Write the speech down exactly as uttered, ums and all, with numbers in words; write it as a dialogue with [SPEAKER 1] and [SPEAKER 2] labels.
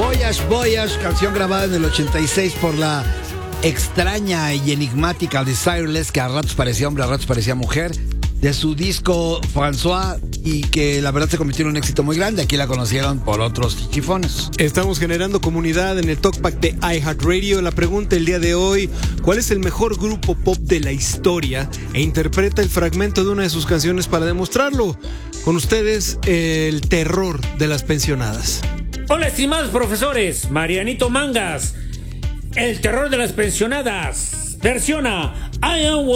[SPEAKER 1] Voyage, Voyage, canción grabada en el ochenta y seis por la extraña y enigmática Desireless, que a ratos parecía hombre, a ratos parecía mujer, de su disco François, y que la verdad se convirtió en un éxito muy grande. Aquí la conocieron por otros chifones.
[SPEAKER 2] Estamos generando comunidad en el Talkback de iHeartRadio. La pregunta el día de hoy: ¿cuál es el mejor grupo pop de la historia? E interpreta el fragmento de una de sus canciones para demostrarlo. Con ustedes, el terror de las pensionadas.
[SPEAKER 3] Hola, estimados profesores. Marianito Mangas, el terror de las pensionadas. Versiona I Am